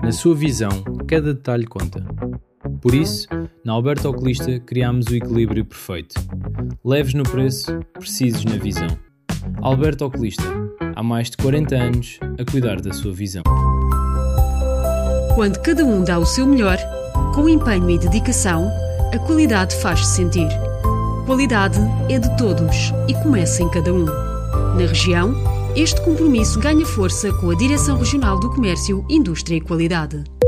Na sua visão, cada detalhe conta. Por isso, na Alberto Oculista criámos o equilíbrio perfeito. Leves no preço, precisos na visão. Alberto Oculista, há mais de 40 anos a cuidar da sua visão. Quando cada um dá o seu melhor, com empenho e dedicação, a qualidade faz-se sentir. Qualidade é de todos e começa em cada um. Na região, este compromisso ganha força com a Direção Regional do Comércio, Indústria e Qualidade.